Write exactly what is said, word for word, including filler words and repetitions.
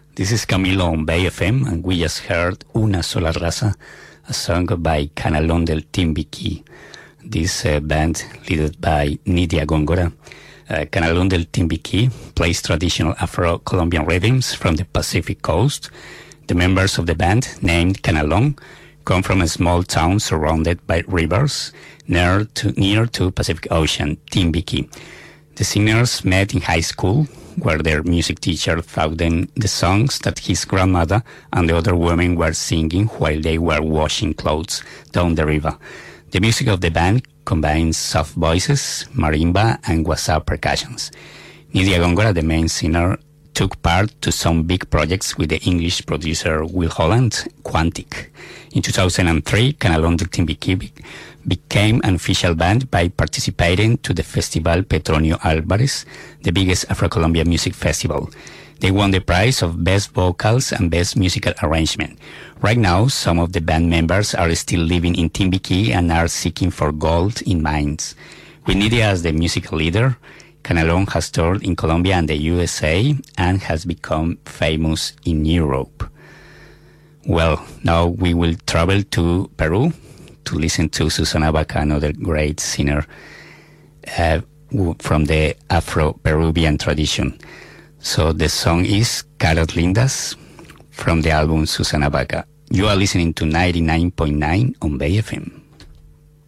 This is Camilo on Bay F M, and we just heard Una Sola Raza, a song by Canalón del Timbiquí. This uh, band, led by Nidia Góngora. Uh, Canalón del Timbiquí plays traditional Afro-Colombian rhythms from the Pacific coast. The members of the band, named Canalón, come from a small town surrounded by rivers near to, near to Pacific Ocean, Timbiquí. The singers met in high school, where their music teacher taught them the songs that his grandmother and the other women were singing while they were washing clothes down the river. The music of the band combines soft voices, marimba, and wazap percussions. Nidia Góngora, the main singer, took part to some big projects with the English producer Will Holland, Quantic. In two thousand three, Canalón del Timbiquí became an official band by participating to the Festival Petronio Álvarez, the biggest Afro-Colombian music festival. They won the prize of Best Vocals and Best Musical Arrangement. Right now, some of the band members are still living in Timbiquí and are seeking for gold in mines. With Nidia as the musical leader, Canalón has toured in Colombia and the U S A and has become famous in Europe. Well, now we will travel to Peru to listen to Susana Baca, another great singer uh, from the Afro-Peruvian tradition. So the song is Caras Lindas from the album Susana Baca. You are listening to ninety-nine point nine on Bay F M.